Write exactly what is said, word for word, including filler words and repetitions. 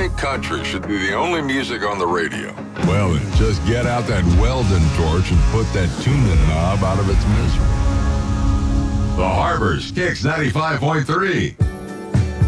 think country should be the only music on the radio? Well, then, just get out that Weldon torch and put that tuning knob out of its misery. The Harbor's Kicks ninety-five point three.